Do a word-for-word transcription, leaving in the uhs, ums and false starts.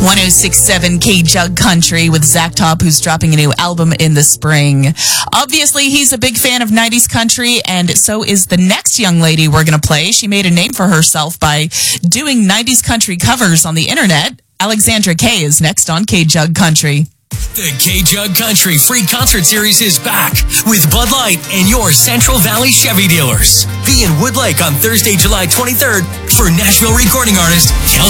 one oh six point seven K-Jug Country with Zach Top, who's dropping a new album in the spring. Obviously, he's a big fan of nineties country, and so is the next young lady we're going to play. She made a name for herself by doing nineties country covers on the internet. Alexandra Kay is next on K-Jug Country. The K-Jug Country free concert series is back with Bud Light and your Central Valley Chevy dealers. Be in Woodlake on Thursday, July twenty-third for Nashville recording artist Kelsey